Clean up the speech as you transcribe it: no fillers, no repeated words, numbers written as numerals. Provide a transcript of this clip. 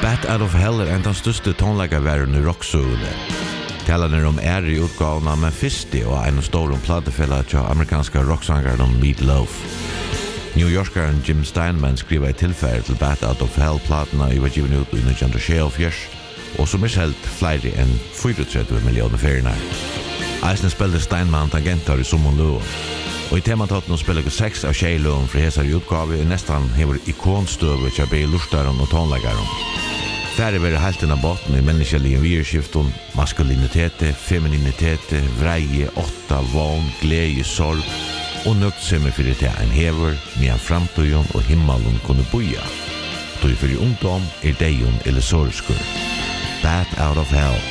Bat Out of Hell en den største tonleikaværen I rocksøgene. Talar om i utgavene, men fyrste og en stor platefella til amerikanske rocksangeren Meat Loaf. New Yorkeren Jim Steinman skriver I tilfære til Bat Out of Hell-platene I var givet ut I 1976, og som helt flere enn 34 millioner feriener. Eisen spiller Steinman tangenter I Summon Løen. Og I temataten spiller 6 av tjejløen fra hesar I utgave I nesten hever ikonstøve til begge lustaren og tonleggaren. Færre være helten av botten I menneskelige virskiften, maskulinitet, femininitet, vreie, åtta, vogn, glede, sorg, og nøgtsemme for det en hever, medan framtøyen og himmelen kunne boja. Tog for ungdom deion eller sorgskur. Bat Out of Hell.